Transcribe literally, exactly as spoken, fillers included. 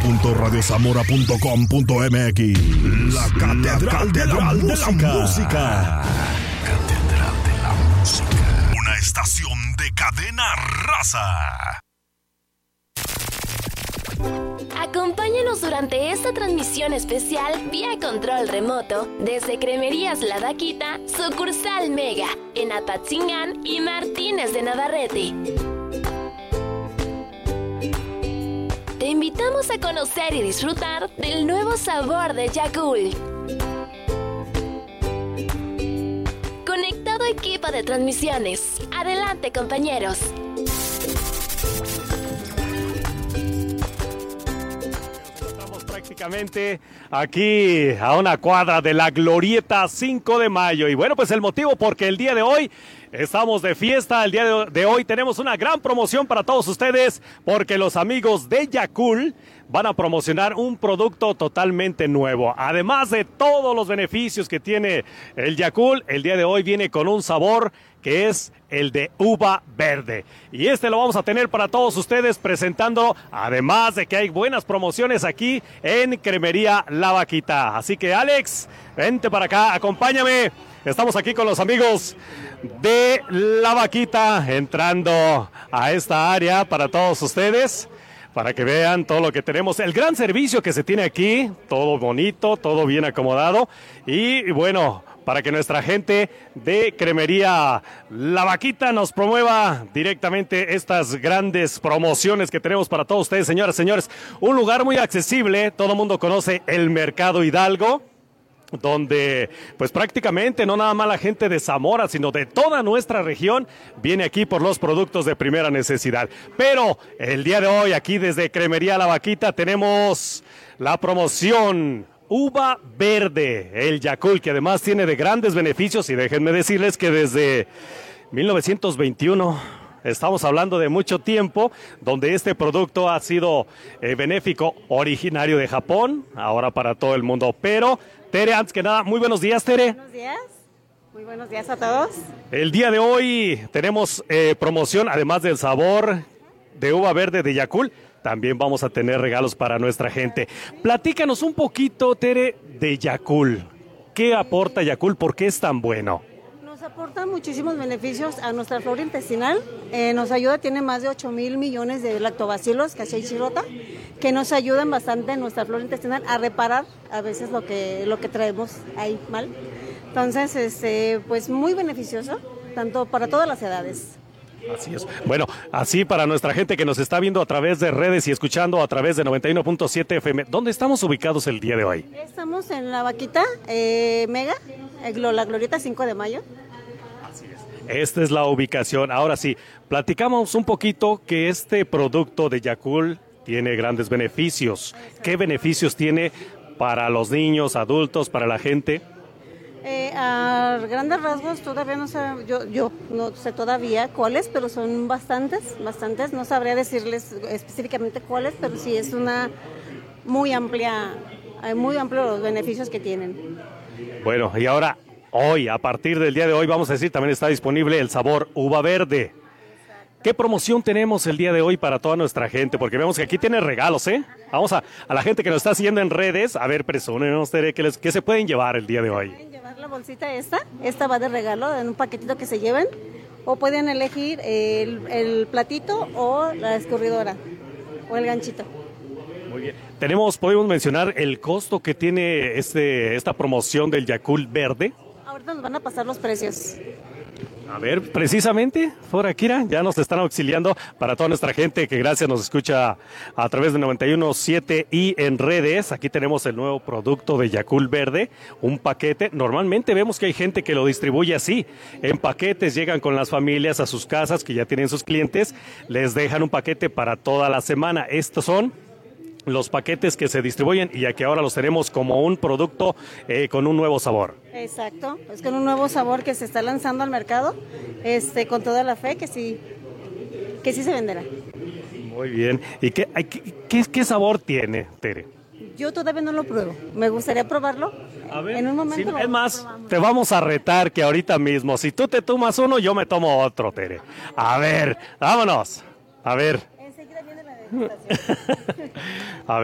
punto radio zamora punto com punto m x. La Catedral de la Música. Catedral de la Música. Una estación de Cadena Raza. Acompáñanos durante esta transmisión especial vía control remoto desde Cremerías La Vaquita, sucursal Mega, en Apatzingán y Martínez de Navarrete. Te invitamos a conocer y disfrutar del nuevo sabor de Yakult. Conectado equipo de transmisiones. Adelante, compañeros. Prácticamente aquí a una cuadra de la Glorieta cinco de mayo. Y bueno, pues el motivo porque el día de hoy estamos de fiesta. El día de hoy tenemos una gran promoción para todos ustedes porque los amigos de Yakult van a promocionar un producto totalmente nuevo. Además de todos los beneficios que tiene el Yakult, el día de hoy viene con un sabor que es el de uva verde. Y este lo vamos a tener para todos ustedes presentando, además de que hay buenas promociones aquí en Cremería La Vaquita. Así que Alex, vente para acá, acompáñame. Estamos aquí con los amigos de La Vaquita entrando a esta área para todos ustedes, para que vean todo lo que tenemos, el gran servicio que se tiene aquí, todo bonito, todo bien acomodado y bueno, para que nuestra gente de Cremería La Vaquita nos promueva directamente estas grandes promociones que tenemos para todos ustedes, señoras y señores. Un lugar muy accesible, todo el mundo conoce el Mercado Hidalgo, donde pues prácticamente no nada más la gente de Zamora, sino de toda nuestra región viene aquí por los productos de primera necesidad. Pero el día de hoy aquí desde Cremería La Vaquita tenemos la promoción uva verde, el Yakult, que además tiene de grandes beneficios y déjenme decirles que desde mil novecientos veintiuno estamos hablando de mucho tiempo, donde este producto ha sido eh, benéfico, originario de Japón, ahora para todo el mundo. Pero, Tere, antes que nada, muy buenos días, Tere. Buenos días, muy buenos días a todos. El día de hoy tenemos eh, promoción, además del sabor de uva verde de Yakult, también vamos a tener regalos para nuestra gente. Platícanos un poquito, Tere, de Yakult. ¿Qué aporta Yakult? ¿Por qué es tan bueno? Nos aporta muchísimos beneficios a nuestra flora intestinal. Eh, nos ayuda, tiene más de ocho mil millones de lactobacilos, Cachai Shirota, que nos ayudan bastante en nuestra flora intestinal a reparar a veces lo que, lo que traemos ahí mal. Entonces, este, pues muy beneficioso, tanto para todas las edades. Así es. Bueno, así para nuestra gente que nos está viendo a través de redes y escuchando a través de noventa y uno punto siete F M, ¿dónde estamos ubicados el día de hoy? Estamos en La Vaquita, eh, Mega, la Glorieta cinco de mayo. Así es. Esta es la ubicación. Ahora sí, platicamos un poquito que este producto de Yakult tiene grandes beneficios. ¿Qué beneficios tiene para los niños, adultos, para la gente? Eh, a grandes rasgos todavía no sé, yo, yo no sé todavía cuáles, pero son bastantes, bastantes. No sabría decirles específicamente cuáles, pero sí es una muy amplia, muy amplios los beneficios que tienen. Bueno, y ahora, hoy, a partir del día de hoy, vamos a decir, también está disponible el sabor uva verde. ¿Qué promoción tenemos el día de hoy para toda nuestra gente? Porque vemos que aquí tiene regalos, ¿eh? Vamos a, a la gente que nos está siguiendo en redes, a ver, presúmenos, Tere, ¿qué, les, ¿qué se pueden llevar el día de hoy? Pueden llevar la bolsita esta, esta va de regalo, en un paquetito que se lleven, o pueden elegir el, el platito o la escurridora, o el ganchito. Muy bien. Tenemos, podemos mencionar el costo que tiene este, esta promoción del Yakult verde. Ahorita nos van a pasar los precios. A ver, precisamente, por aquí ya nos están auxiliando para toda nuestra gente que gracias nos escucha a través de noventa y uno punto siete y en redes. Aquí tenemos el nuevo producto de Yakult verde, un paquete. Normalmente vemos que hay gente que lo distribuye así, en paquetes, llegan con las familias a sus casas que ya tienen sus clientes, les dejan un paquete para toda la semana. Estos son los paquetes que se distribuyen y ya que ahora los tenemos como un producto eh, con un nuevo sabor. Exacto, es con un nuevo sabor que se está lanzando al mercado, este, con toda la fe que sí, que sí se venderá. Muy bien. ¿Y qué, qué, qué, qué sabor tiene, Tere? Yo todavía no lo pruebo, me gustaría probarlo. A ver, en un momento. Sí, es más, te vamos a retar que ahorita mismo, si tú te tomas uno, yo me tomo otro, Tere. A ver, vámonos. A ver. Enseguida viene la degustación. A ver.